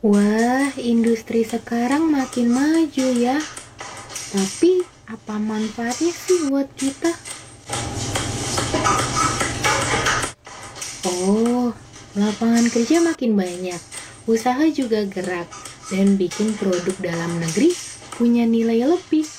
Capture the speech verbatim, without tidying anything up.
Wah, industri sekarang makin maju ya. Tapi apa manfaatnya sih buat kita? Oh, lapangan kerja makin banyak. Usaha juga gerak dan bikin produk dalam negeri punya nilai lebih.